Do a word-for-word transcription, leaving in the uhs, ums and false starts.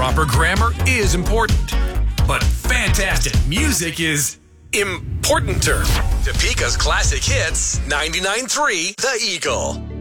Proper grammar is important, but fantastic music is importanter. Topeka's classic hits, ninety-nine point three The Eagle.